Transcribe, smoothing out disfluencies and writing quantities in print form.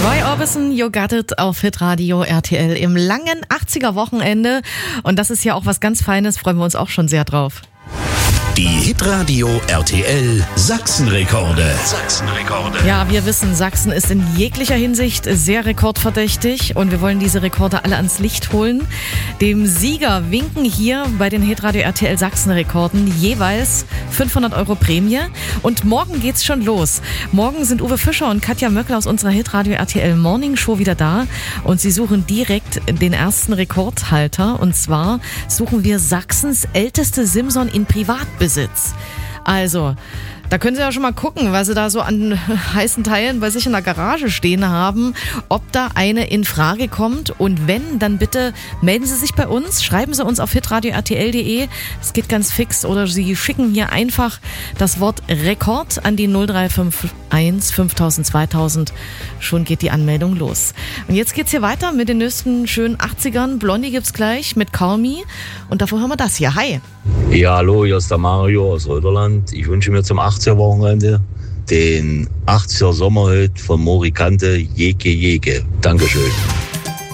Roy Orbison, You Got It auf Hitradio RTL im langen 80er-Wochenende. Und das ist ja auch was ganz Feines, freuen wir uns auch schon sehr drauf. Die Hitradio RTL Sachsenrekorde. Ja, wir wissen, Sachsen ist in jeglicher Hinsicht sehr rekordverdächtig und wir wollen diese Rekorde alle ans Licht holen. Dem Sieger winken hier bei den Hitradio RTL Sachsenrekorden jeweils 500 € Prämie. Und morgen geht's schon los. Morgen sind Uwe Fischer und Katja Möckler aus unserer Hitradio RTL Morning Show wieder da und sie suchen direkt den ersten Rekordhalter. Und zwar suchen wir Sachsens älteste Simson in Privatbesitz. Also, da können Sie ja schon mal gucken, was Sie da so an heißen Teilen bei sich in der Garage stehen haben, ob da eine in Frage kommt. Und wenn, dann bitte melden Sie sich bei uns, schreiben Sie uns auf hitradio.rtl.de. Es geht ganz fix oder Sie schicken hier einfach das Wort Rekord an die 0351 5000 2000. Schon geht die Anmeldung los. Und jetzt geht's hier weiter mit den nächsten schönen 80ern. Blondie gibt's gleich mit Call Me. Und davor hören wir das hier. Hi. Ja, hallo, hier ist der Mario aus Röderland. Ich wünsche mir zum 80er-Wochenende den 80er Sommerhit von Mori Kante, Jeke Jeke. Dankeschön.